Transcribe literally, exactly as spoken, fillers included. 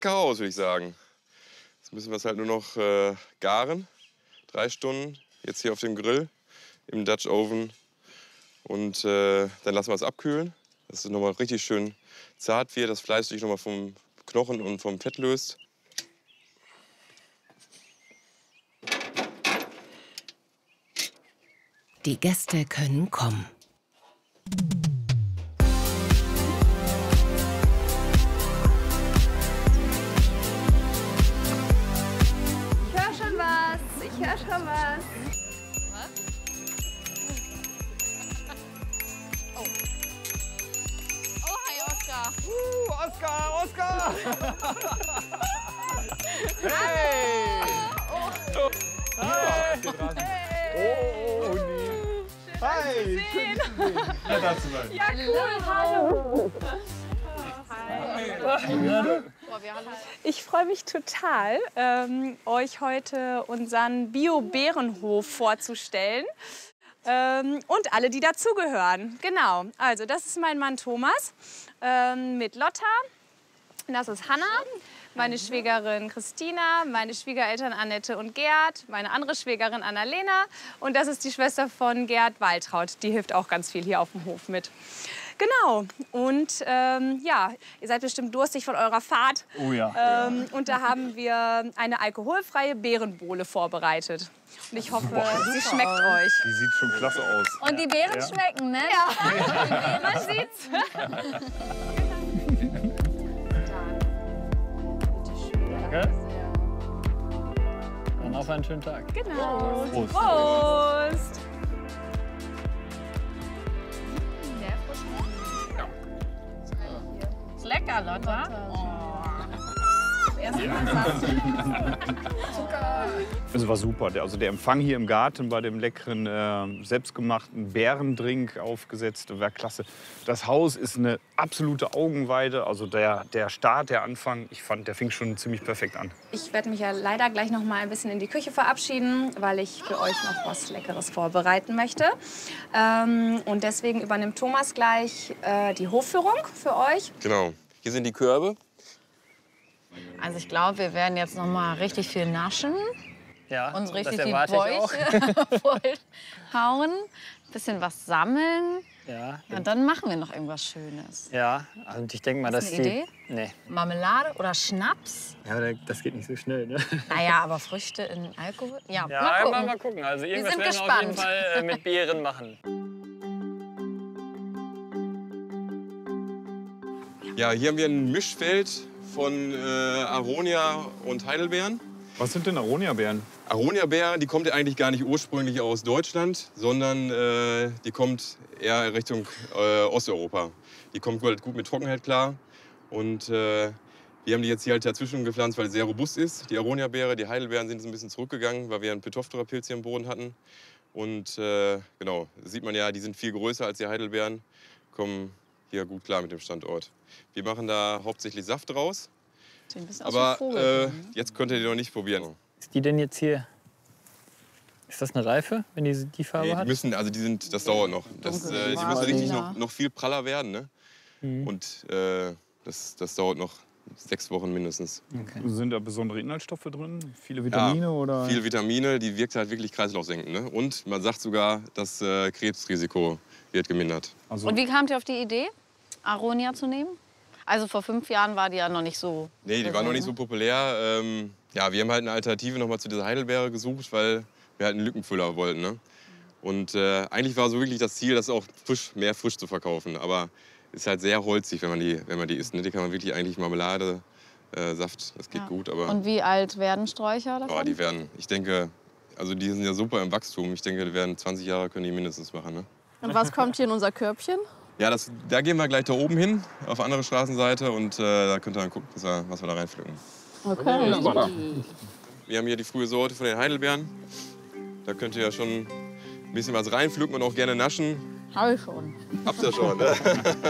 Chaos, würde ich sagen. Jetzt müssen wir es halt nur noch äh, garen. Drei Stunden, jetzt hier auf dem Grill, im Dutch Oven. Und äh, dann lassen wir es abkühlen, dass es nochmal richtig schön zart wird, das Fleisch sich nochmal vom Knochen und vom Fett löst. Die Gäste können kommen. Ich höre schon was. Ich höre schon was. Was? Oh. Oh, hi, Oskar. Uh, Oskar, Oskar! Hey! Oh. Hi! Oh, oh, nee. Hi! Schön, dich zu sehen. Ja, da zu sein. Ja, cool. Hallo. Ich freue mich total, ähm, euch heute unseren Bio-Bärenhof vorzustellen. Ähm, und alle, die dazugehören. Genau, also das ist mein Mann Thomas ähm, mit Lotta. Das ist Hanna, meine Schwägerin Christina, meine Schwiegereltern Annette und Gerd, meine andere Schwägerin Annalena. Und das ist die Schwester von Gerd, Waltraud. Die hilft auch ganz viel hier auf dem Hof mit. Genau. Und ähm, ja, ihr seid bestimmt durstig von eurer Fahrt. Oh ja. Ähm, und da haben wir eine alkoholfreie Beerenbowle vorbereitet. Und ich hoffe, sie schmeckt euch. Die sieht schon klasse aus. Und die Beeren Ja. schmecken, ne? Ja, man sieht's. Danke. Dann auf einen schönen Tag. Genau. Prost. Prost. Ist lecker, Lotta. Oh. Es war super. Der- Also der Empfang hier im Garten bei dem leckeren, äh, selbstgemachten Bärendrink aufgesetzt, war klasse. Das Haus ist eine absolute Augenweide. Also der, der Start, der Anfang, ich fand, der fing schon ziemlich perfekt an. Ich werde mich ja leider gleich noch mal ein bisschen in die Küche verabschieden, weil ich für euch noch was Leckeres vorbereiten möchte. Ähm, und deswegen übernimmt Thomas gleich äh, die Hofführung für euch. Genau. Hier sind die Körbe. Also ich glaube, wir werden jetzt noch mal richtig viel naschen. Ja, Uns richtig das die erwarte ich auch. Bäuche vollhauen. Bisschen was sammeln. Ja, Ja, und dann machen wir noch irgendwas Schönes. ja. Also ich denke mal, Hast dass du eine die. Idee? Nee. Marmelade oder Schnaps? Ja, aber das geht nicht so schnell, ne? Naja, aber Früchte in Alkohol? Ja, Ja, mal gucken. mal, mal gucken. Also irgendwas sind werden wir auf jeden gespannt. Fall äh, mit Beeren machen. Ja, hier haben wir ein Mischfeld von äh, Aronia und Heidelbeeren. Was sind denn Aronia-Beeren? Aronia-Beere, die kommt ja eigentlich gar nicht ursprünglich aus Deutschland, sondern äh, die kommt eher Richtung äh, Osteuropa. Die kommt halt gut mit Trockenheit klar. Und äh, wir haben die jetzt hier halt dazwischen gepflanzt, weil sie sehr robust ist. Die Aronia-Beere, die Heidelbeeren sind jetzt ein bisschen zurückgegangen, weil wir einen Pitophthora-Pilz hier im Boden hatten. Und äh, genau, sieht man ja, die sind viel größer als die Heidelbeeren, kommen hier gut klar mit dem Standort. Wir machen da hauptsächlich Saft draus. Sieht ein bisschen aus Aber wie Vogel. äh, jetzt könnt ihr die noch nicht probieren. Ist die denn jetzt hier? Ist das eine Reife, wenn die die Farbe Nee, die hat? müssen, also die sind, das dauert noch. Das, Dunkel. äh, die Wow. müssen richtig Ja. noch, noch viel praller werden. Ne? Mhm. Und äh, das, das dauert noch sechs Wochen mindestens. Okay. Sind da besondere Inhaltsstoffe drin? Viele Vitamine oder? Viel Vitamine, die wirkt halt wirklich kreislaufsenkend. Ne? Und man sagt sogar, das äh, Krebsrisiko wird gemindert. Also, Und wie kamt ihr auf die Idee, Aronia zu nehmen? Also vor fünf Jahren war die ja noch nicht so. Nee, die war noch nicht so populär. Ähm, ja, wir haben halt eine Alternative noch mal zu dieser Heidelbeere gesucht, weil wir halt einen Lückenfüller wollten. Ne? Und äh, eigentlich war so wirklich das Ziel, das auch frisch, mehr frisch zu verkaufen. Aber ist halt sehr holzig, wenn man die, wenn man die isst. Ne? Die kann man wirklich eigentlich Marmelade, äh, Saft, das geht Ja. gut. Aber Und wie alt werden Sträucher davon? oh, die werden, ich denke, also die sind ja super im Wachstum. Ich denke, die werden zwanzig Jahre können die mindestens machen. Ne? Und was kommt hier in unser Körbchen? Ja, das, da gehen wir gleich da oben hin, auf die andere Straßenseite. Und äh, da könnt ihr dann gucken, was wir, was wir da reinpflücken. Okay. Wir haben hier die frühe Sorte von den Heidelbeeren. Da könnt ihr ja schon ein bisschen was reinpflücken und auch gerne naschen. Hab ich schon. Habt ihr schon, ne?